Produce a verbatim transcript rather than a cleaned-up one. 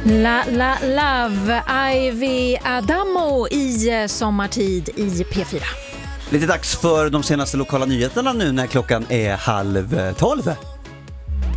La La Love, Ivy Adamo i Sommartid i P fyra. Lite dags för de senaste lokala nyheterna nu när klockan är halv tolv.